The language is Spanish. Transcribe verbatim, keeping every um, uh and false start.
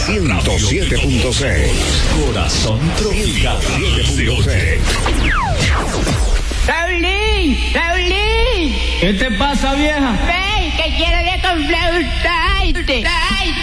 ciento siete punto seis. Corazón tropical. siete punto seis. ¡Raulín! ¡Raulín! ¿Qué te pasa, vieja? ¡Ven, que quiero ir a comprar un taite!